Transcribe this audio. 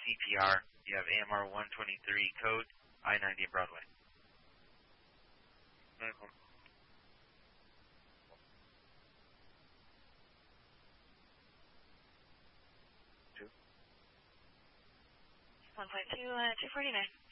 CPR. You have AMR 123 code, I-90 Broadway. 152, 249.